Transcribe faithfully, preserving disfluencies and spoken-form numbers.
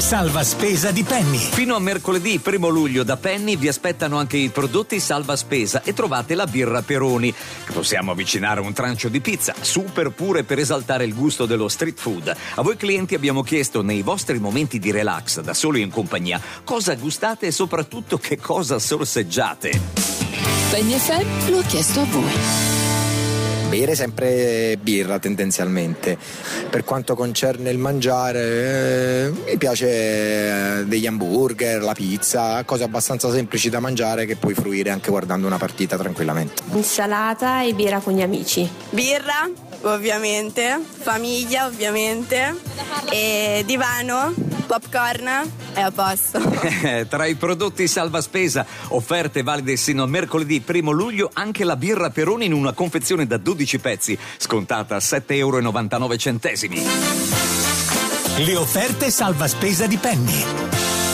salva spesa di Penny. Fino a mercoledì primo luglio da Penny vi aspettano anche i prodotti salva spesa e trovate la birra Peroni, che possiamo avvicinare a un trancio di pizza, super pure per esaltare il gusto dello street food. A voi clienti abbiamo chiesto nei vostri momenti di relax, da soli in compagnia, cosa gustate e soprattutto che cosa sorseggiate. Penny F M lo ha chiesto a voi. Bere sempre birra tendenzialmente. Per quanto concerne il mangiare, eh, mi piace eh, degli hamburger, la pizza, cose abbastanza semplici da mangiare che puoi fruire anche guardando una partita tranquillamente. Insalata e birra con gli amici. Birra, ovviamente, famiglia, ovviamente, e divano, popcorn e a posto. Tra i prodotti salva spesa, offerte valide sino a mercoledì primo luglio, anche la birra Peroni in una confezione da dodici pezzi, scontata a sette euro e novantanove centesimi. Le offerte salva spesa di Penny.